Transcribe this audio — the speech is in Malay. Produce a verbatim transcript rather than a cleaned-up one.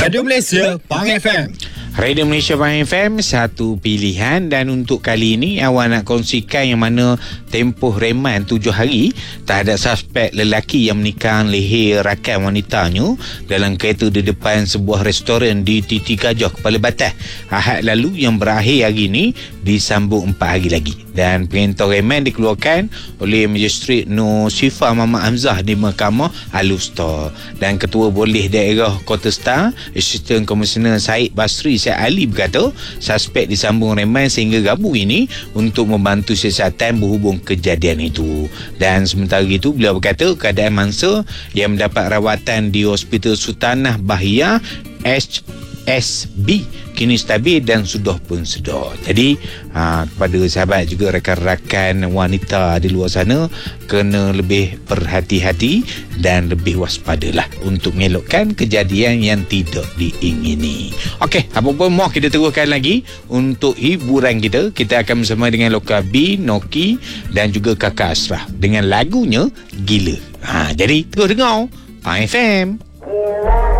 Radio Malaysia Pang F M. Radio Malaysia Pang F M, satu pilihan. Dan untuk kali ini awak nak kongsikan yang mana tempoh reman tujuh hari terhadap suspek lelaki yang menikam leher rakan wanitanya dalam kereta di depan sebuah restoran di Titi Gajah, Kepala Batas Ahad lalu, yang berakhir hari ini disambung empat hari lagi. Dan perintah reman dikeluarkan oleh Magistrate Nur Syifa Muhammad Hamzah di Mahkamah Al-Wusta. Dan Ketua Boleh Daerah Kota Star, Assistant Komisioner Said Basri Syed Ali berkata suspek disambung reman sehingga Rabu ini untuk membantu siasatan berhubung kejadian itu. Dan sementara itu beliau berkata keadaan mangsa yang mendapat rawatan di Hospital Sultanah Bahia H S B kini stabil dan sudah pun sedar. Jadi ha, kepada sahabat juga rakan-rakan wanita di luar sana, kena lebih berhati-hati dan lebih waspadalah untuk mengelakkan kejadian yang tidak diingini. Okey, apa pun mau kita teruskan lagi untuk hiburan kita. Kita akan bersama dengan Loka B, Noki dan juga Kakak Asraf dengan lagunya Gila. Ha, jadi terus dengar Pang F M.